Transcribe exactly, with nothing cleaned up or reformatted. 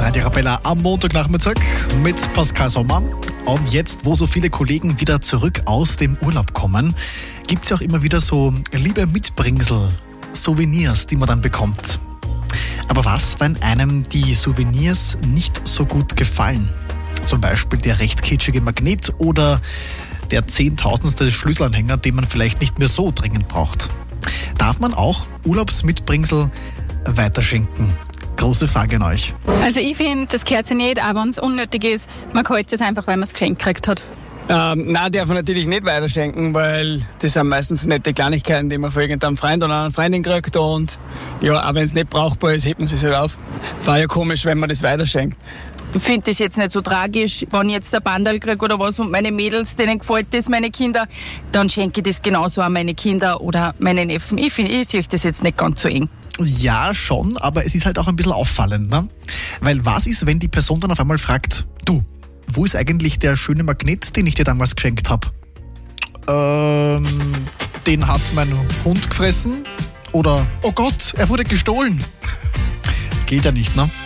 Radio Arabella am Montagnachmittag mit Pascal Sommer. Und jetzt, wo so viele Kollegen wieder zurück aus dem Urlaub kommen, gibt es ja auch immer wieder so liebe Mitbringsel, Souvenirs, die man dann bekommt. Aber was, wenn einem die Souvenirs nicht so gut gefallen? Zum Beispiel der recht kitschige Magnet oder der zehntausendste Schlüsselanhänger, den man vielleicht nicht mehr so dringend braucht. Darf man auch Urlaubsmitbringsel weiterschenken? Große Frage an euch. Also ich finde, das gehört sich nicht, auch wenn es unnötig ist. Man kauft es einfach, weil man es geschenkt gekriegt hat. Ähm, nein, darf man natürlich nicht weiterschenken, weil das sind meistens nette Kleinigkeiten, die man von irgendeinem Freund oder einer Freundin kriegt. Und ja, auch wenn es nicht brauchbar ist, hebt man es halt auf. War ja komisch, wenn man das weiterschenkt. Ich finde das jetzt nicht so tragisch. Wenn ich jetzt ein Bandal kriege oder was und meine Mädels, denen gefällt das, meine Kinder, dann schenke ich das genauso an meine Kinder oder meine Neffen. Ich finde, ich sehe das jetzt nicht ganz so eng. Ja, schon, aber es ist halt auch ein bisschen auffallend, ne? Weil was ist, wenn die Person dann auf einmal fragt, du, wo ist eigentlich der schöne Magnet, den ich dir damals geschenkt habe? Ähm, den hat mein Hund gefressen? Oder, oh Gott, er wurde gestohlen. Geht ja nicht, ne?